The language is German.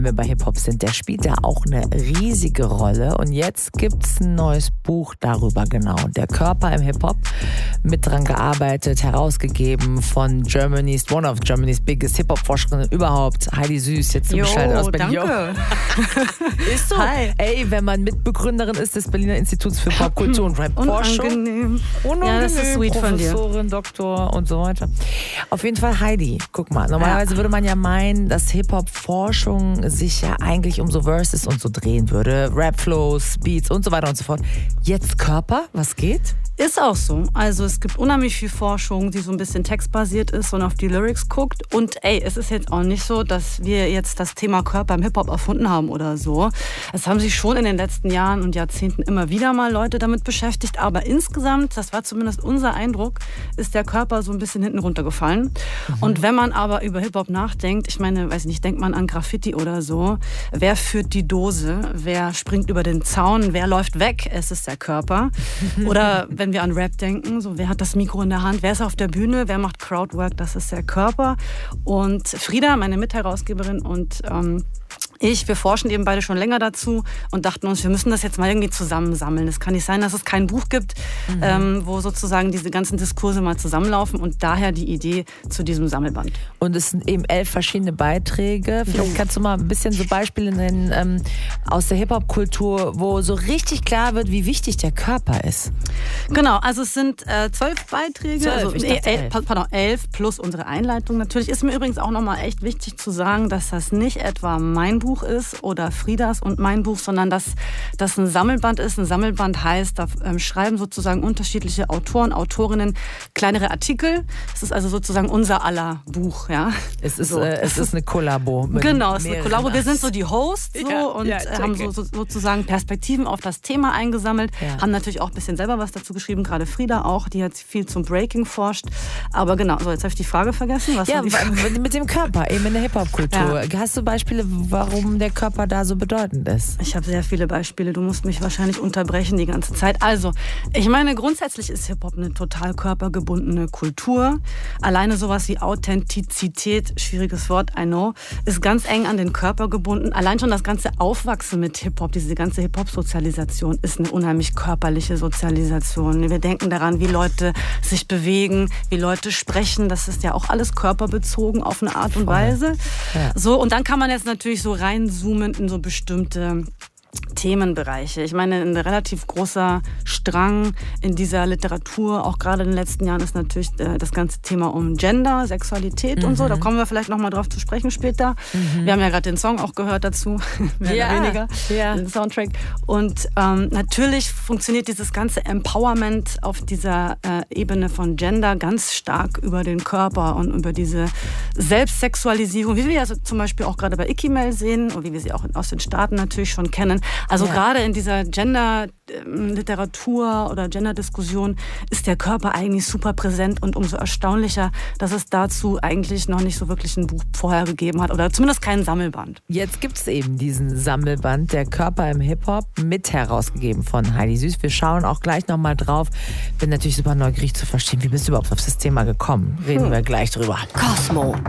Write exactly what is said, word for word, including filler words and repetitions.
wenn wir bei Hip-Hop sind. Der spielt da auch eine riesige Rolle. Und jetzt gibt es ein neues Buch darüber genau. Der Körper im Hip-Hop. Mit dran gearbeitet, herausgegeben von Germany's, one of Germany's biggest Hip-Hop-Forscherinnen überhaupt. Heidi Süß, jetzt zugeschaltet aus Berlin. Danke. Ist so. Hi. Ey, wenn man Mitbegründerin ist des Berliner Instituts für Popkultur und Rap-Forschung. Unangenehm. Unangenehm. Ja, das ist sweet von dir. Professorin, Doktor und so weiter. Auf jeden Fall Heidi, guck mal. Normalerweise ja. würde man ja meinen, dass Hip-Hop-Forschung sich ja eigentlich um so Verses und so drehen würde. Rap-Flows, Beats und so weiter und so fort. Jetzt Körper, was geht? Ist auch so. Also es gibt unheimlich viel Forschung, die so ein bisschen textbasiert ist und auf die Lyrics guckt. Und ey, es ist jetzt auch nicht so, dass wir jetzt das Thema Körper im Hip-Hop erfunden haben oder so. Es haben sich schon in den letzten Jahren und Jahrzehnten immer wieder mal Leute damit beschäftigt. Aber insgesamt, das war zumindest unser Eindruck, ist der Körper so ein bisschen hinten runtergefallen. Mhm. Und wenn man aber über Hip-Hop nachdenkt, ich meine, weiß nicht, denkt man an Graffiti oder so. Wer führt die Dose? Wer springt über den Zaun? Wer läuft weg? Es ist der Körper. Oder wenn wir an Rap denken, so wer hat das Mikro in der Hand, wer ist auf der Bühne, wer macht Crowdwork, das ist der Körper. Und Frieda, meine Mitherausgeberin und ähm, ich, wir forschen eben beide schon länger dazu und dachten uns, wir müssen das jetzt mal irgendwie zusammensammeln. Es kann nicht sein, dass es kein Buch gibt, mhm. ähm, wo sozusagen diese ganzen Diskurse mal zusammenlaufen und daher die Idee zu diesem Sammelband. Und es sind eben elf verschiedene Beiträge. Vielleicht kannst du mal ein bisschen so Beispiele nennen ähm, aus der Hip-Hop-Kultur, wo so richtig klar wird, wie wichtig der Körper ist. Genau, also es sind äh, zwölf Beiträge, zwölf, also elf, elf, pardon, elf plus unsere Einleitung. Natürlich ist mir übrigens auch nochmal echt wichtig zu sagen, dass das nicht etwa mein Buch ist oder Friedas und mein Buch, sondern dass das ein Sammelband ist. Ein Sammelband heißt, da ähm, schreiben sozusagen unterschiedliche Autoren, Autorinnen kleinere Artikel. Es ist also sozusagen unser aller Buch. Ja? Es ist, so. äh, es ist eine Kollabo. Genau, es ist eine Kollabo. Wir sind so die Hosts so, ja, und ja, haben so, so, sozusagen Perspektiven auf das Thema eingesammelt, ja. haben natürlich auch ein bisschen selber was dazu geschrieben, gerade Frieda auch, die hat viel zum Breaking forscht. Aber genau, so jetzt habe ich die Frage vergessen. Was ja, die Frage? Mit dem Körper, eben in der Hip-Hop-Kultur. Ja. Hast du Beispiele, warum der Körper da so bedeutend ist? Ich habe sehr viele Beispiele. Du musst mich wahrscheinlich unterbrechen die ganze Zeit. Also, ich meine, grundsätzlich ist Hip-Hop eine total körpergebundene Kultur. Alleine sowas wie Authentizität, schwieriges Wort, I know, ist ganz eng an den Körper gebunden. Allein schon das ganze Aufwachsen mit Hip-Hop, diese ganze Hip-Hop-Sozialisation ist eine unheimlich körperliche Sozialisation. Wir denken daran, wie Leute sich bewegen, wie Leute sprechen. Das ist ja auch alles körperbezogen auf eine Art und Weise. Ja. So, und dann kann man jetzt natürlich so reinzoomen in so bestimmte Themenbereiche. Ich meine, ein relativ großer Strang in dieser Literatur, auch gerade in den letzten Jahren, ist natürlich das ganze Thema um Gender, Sexualität mhm. und so. Da kommen wir vielleicht nochmal drauf zu sprechen später. Mhm. Wir haben ja gerade den Song auch gehört dazu, mehr ja. oder weniger, ja. den Soundtrack. Und ähm, natürlich funktioniert dieses ganze Empowerment auf dieser äh, Ebene von Gender ganz stark über den Körper und über diese Selbstsexualisierung, wie wir ja zum Beispiel auch gerade bei Ikimel sehen und wie wir sie auch aus den Staaten natürlich schon kennen. Also ja. gerade in dieser Gender-Literatur oder Gender-Diskussion ist der Körper eigentlich super präsent und umso erstaunlicher, dass es dazu eigentlich noch nicht so wirklich ein Buch vorher gegeben hat oder zumindest kein Sammelband. Jetzt gibt es eben diesen Sammelband, der Körper im Hip-Hop, mit herausgegeben von Heidi Süß. Wir schauen auch gleich nochmal drauf. Bin natürlich super neugierig zu verstehen, wie bist du überhaupt auf das Thema gekommen? Reden hm. wir gleich drüber. Cosmo